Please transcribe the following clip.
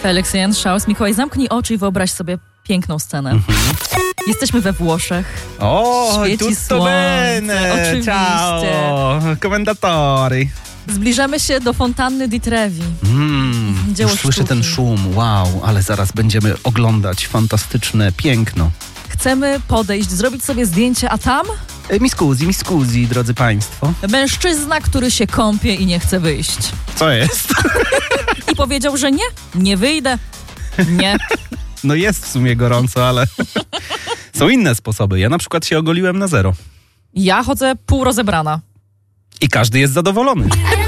Felix Jan Schaus. Mikołaj, zamknij oczy i wyobraź sobie piękną scenę. Jesteśmy we Włoszech. Świeci tutto słońce, bene. oczywiście. Ciao, commendatori. Zbliżamy się do fontanny di Trevi. Dzieło Już słyszę sztuki. ten szum. Wow, ale zaraz będziemy oglądać fantastyczne piękno. Chcemy podejść, zrobić sobie zdjęcie, a tam Mi scusi, drodzy państwo. mężczyzna, który się kąpie i nie chce wyjść. Co jest? I powiedział, że nie wyjdę. Nie. No jest w sumie gorąco, ale są inne sposoby. Ja na przykład się ogoliłem na zero. Ja chodzę pół rozebrana. I każdy jest zadowolony.